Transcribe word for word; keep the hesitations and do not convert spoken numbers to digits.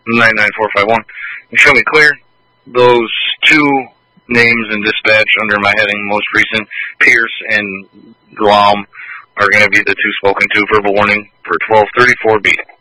nine nine four five one. And show me clear. Those two names in dispatch under my heading, most recent, Pierce and Glom, are going to be the two spoken to. Verbal warning for twelve thirty-four B.